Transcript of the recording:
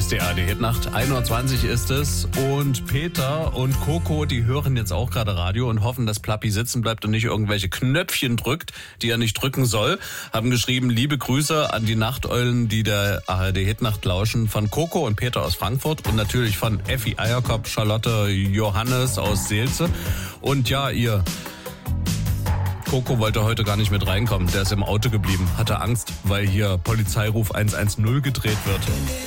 ist die ARD-Hitnacht. 1:20 Uhr ist es. Und Peter und Coco, die hören jetzt auch gerade Radio und hoffen, dass Plappi sitzen bleibt und nicht irgendwelche Knöpfchen drückt, die er nicht drücken soll. Haben geschrieben, liebe Grüße an die Nachteulen, die der ARD-Hitnacht lauschen. Von Coco und Peter aus Frankfurt und natürlich von Effi Eierkopf, Charlotte, Johannes aus Seelze. Und ja, Coco wollte heute gar nicht mit reinkommen. Der ist im Auto geblieben, hatte Angst, weil hier Polizeiruf 110 gedreht wird.